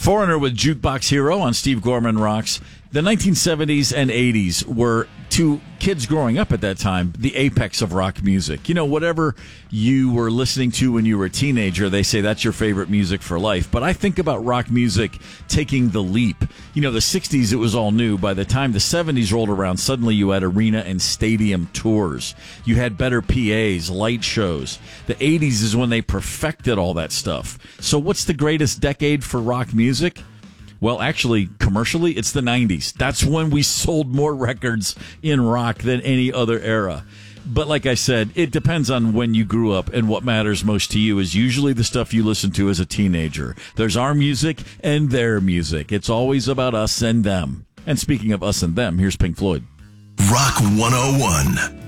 Foreigner with Jukebox Hero on Steve Gorman Rocks. The 1970s and 80s were, to kids growing up at that time, the apex of rock music. You know, whatever you were listening to when you were a teenager, they say that's your favorite music for life. But I think about rock music taking the leap. You know, the 60s, it was all new. By the time the 70s rolled around, suddenly you had arena and stadium tours. You had better PAs, light shows. The 80s is when they perfected all that stuff. So what's the greatest decade for rock music? Well, actually, commercially, it's the 90s. That's when we sold more records in rock than any other era. But like I said, it depends on when you grew up, and what matters most to you is usually the stuff you listen to as a teenager. There's our music and their music. It's always about us and them. And speaking of us and them, here's Pink Floyd. Rock 101.